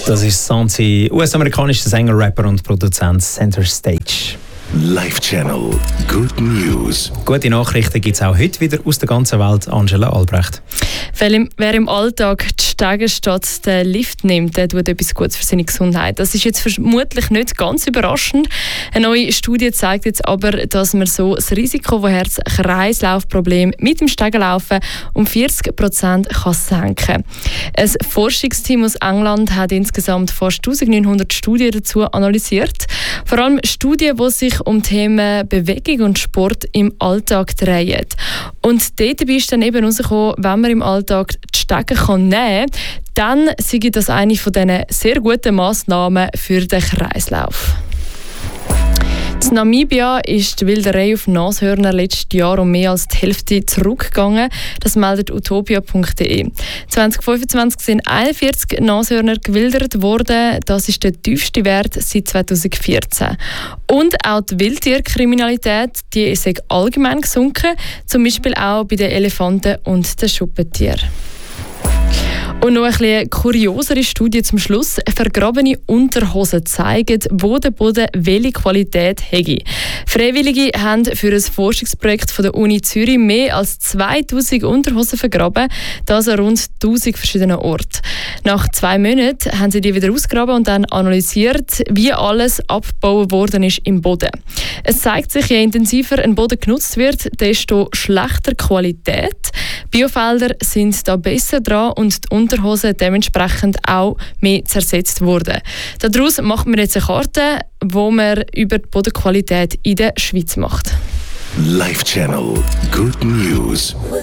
Das ist Santi, US-amerikanischer Sänger, Rapper und Produzent Center Stage. Live Channel Good News. Gute Nachrichten gibt es auch heute wieder aus der ganzen Welt. Angela Albrecht. Wer im Alltag die Stege statt den Lift nimmt, der tut etwas Gutes für seine Gesundheit. Das ist jetzt vermutlich nicht ganz überraschend. Eine neue Studie zeigt jetzt aber, dass man so das Risiko von Herz-Kreislauf-Problemen mit dem Stegenlaufen um 40% kann senken. Ein Forschungsteam aus England hat insgesamt fast 1900 Studien dazu analysiert. Vor allem Studien, die sich um Themen Bewegung und Sport im Alltag drehen. Und dort ist dann eben herausgekommen, wenn man im Alltag die Stege nehmen kann, dann sei das eine von diesen sehr guten Massnahmen für den Kreislauf. In Namibia ist die Wilderei auf Nashörner letztes Jahr um mehr als die Hälfte zurückgegangen. Das meldet utopia.de. 2025 sind 41 Nashörner gewildert worden. Das ist der tiefste Wert seit 2014. Und auch die Wildtierkriminalität, die ist allgemein gesunken. Zum Beispiel auch bei den Elefanten und den Schuppentieren. Und noch eine kuriosere Studie zum Schluss. Vergrabene Unterhosen zeigen, wo der Boden welche Qualität hat. Freiwillige haben für ein Forschungsprojekt von der Uni Zürich mehr als 2000 Unterhosen vergraben, das an rund 1000 verschiedenen Orten. Nach 2 Monaten haben sie die wieder ausgegraben und dann analysiert, wie alles abgebaut worden ist im Boden. Es zeigt sich, je intensiver ein Boden genutzt wird, desto schlechter Qualität. Biofelder sind da besser dran und die Unterhosen dementsprechend auch mehr zersetzt wurden. Daraus macht man jetzt eine Karte, wo man über die Bodenqualität in der Schweiz macht. Live Channel Good News.